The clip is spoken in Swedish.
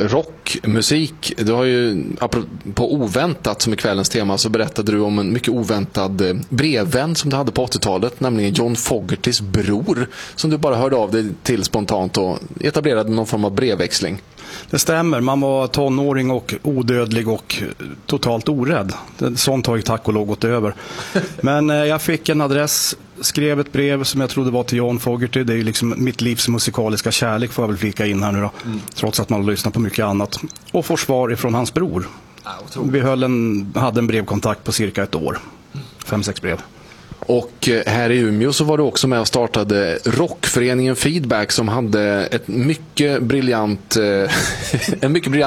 rockmusik. Du har ju, på oväntat som är kvällens tema, så berättade du om en mycket oväntad brevvän som du hade på 80-talet, nämligen John Fogertys bror, som du bara hörde av dig till spontant och etablerade någon form av brevväxling. Det stämmer, man var tonåring och odödlig och totalt orädd. Sånt har ju tack och lov gått över. Men jag fick en adress, skrev ett brev som jag trodde var till John Fogerty. Det är ju liksom mitt livs musikaliska kärlek, får jag väl flika in här nu då. Trots att man har lyssnat på mycket annat. Och får svar ifrån hans bror. Vi hade en brevkontakt på cirka ett år. 5-6 brev. Och här i Umeå så var du också med och startade rockföreningen Feedback, som hade ett mycket briljant